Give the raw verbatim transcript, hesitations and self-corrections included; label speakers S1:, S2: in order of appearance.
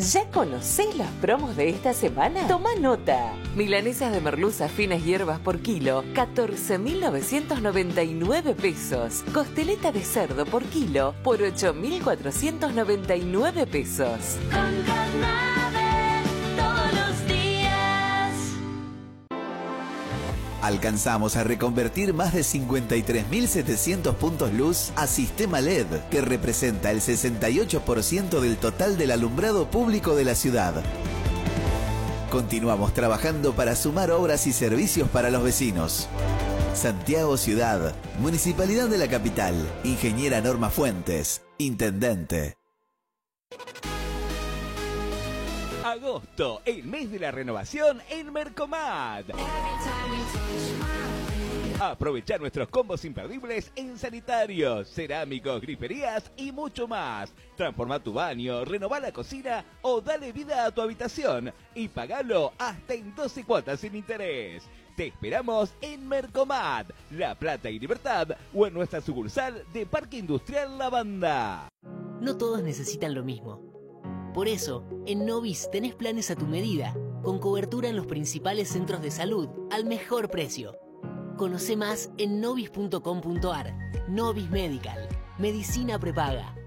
S1: ¿Ya conocés las promos de esta semana? Toma nota. Milanesas de merluza finas hierbas por kilo, catorce mil novecientos noventa y nueve pesos. Costeleta de cerdo por kilo por ocho mil cuatrocientos noventa y nueve pesos.
S2: Con Carnave, todos los días.
S3: Alcanzamos a reconvertir más de cincuenta y tres mil setecientos puntos luz a sistema L E D, que representa el sesenta y ocho por ciento del total del alumbrado público de la ciudad. Continuamos trabajando para sumar obras y servicios para los vecinos. Santiago Ciudad, Municipalidad de la Capital, Ingeniera Norma Fuentes, Intendente.
S4: Agosto, el mes de la renovación en Mercomad. Aprovechar nuestros combos imperdibles en sanitarios, cerámicos, griferías y mucho más. Transforma tu baño, renová la cocina o dale vida a tu habitación y pagalo hasta en doce cuotas sin interés. Te esperamos en Mercomad, La Plata y Libertad o en nuestra sucursal de Parque Industrial La Banda.
S5: No todos necesitan lo mismo. Por eso, en Novis tenés planes a tu medida, con cobertura en los principales centros de salud al mejor precio. Conoce más en novis punto com punto ar. Novis Medical. Medicina prepaga.